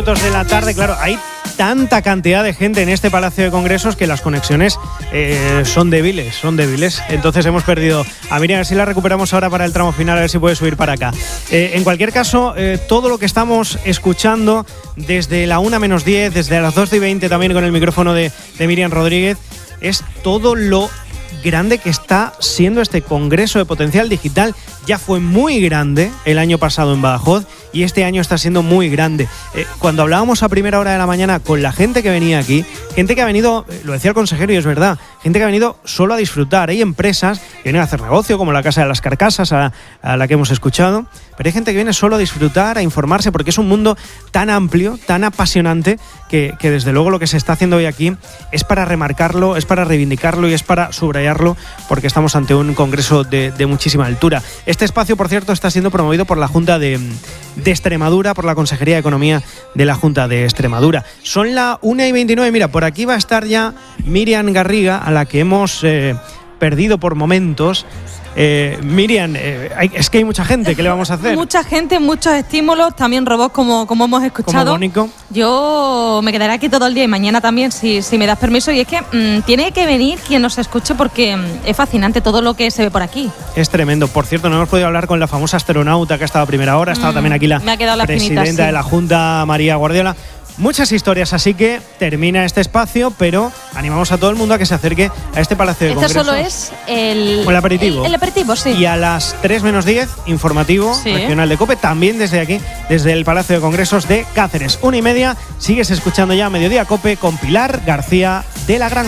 minutos de la tarde. Claro, hay tanta cantidad de gente en este Palacio de Congresos que las conexiones son débiles. Entonces hemos perdido a Miriam. A ver si la recuperamos ahora para el tramo final, a ver si puede subir para acá. En cualquier caso, todo lo que estamos escuchando desde la 1:10, desde las 2:20 también con el micrófono de Miriam Rodríguez, es todo lo grande que está siendo este Congreso de Potencial Digital. Ya fue muy grande el año pasado en Badajoz y este año está siendo muy grande. Cuando hablábamos a primera hora de la mañana con la gente que venía aquí, gente que ha venido, lo decía el consejero y es verdad, gente que ha venido solo a disfrutar. Hay empresas que vienen a hacer negocio, como la Casa de las Carcasas, a la que hemos escuchado, pero hay gente que viene solo a disfrutar, a informarse, porque es un mundo tan amplio, tan apasionante, que desde luego lo que se está haciendo hoy aquí es para remarcarlo, es para reivindicarlo y es para subrayarlo, porque estamos ante un congreso de muchísima altura. Este espacio, por cierto, está siendo promovido por la Junta de Extremadura, por la Consejería de Economía de la Junta de Extremadura. Son la 1:29. Mira, por aquí va a estar ya Miriam Garriga, a la que hemos perdido por momentos. Miriam, es que hay mucha gente, ¿qué le vamos a hacer? Mucha gente, muchos estímulos, también robots como hemos escuchado. Como Mónico. Yo me quedaré aquí todo el día y mañana también, si me das permiso. Y es que tiene que venir quien nos escuche porque es fascinante todo lo que se ve por aquí. Es tremendo. Por cierto, no hemos podido hablar con la famosa astronauta que ha estado a primera hora. Ha estado también aquí la presidenta de la Junta, María Guardiola. Muchas historias, así que termina este espacio, pero animamos a todo el mundo a que se acerque a este Palacio de Congresos. Esto solo es el aperitivo. El aperitivo, sí. Y a las 3:10, informativo regional de COPE, también desde aquí, desde el Palacio de Congresos de Cáceres. 1:30, sigues escuchando ya Mediodía COPE con Pilar García de la Granja.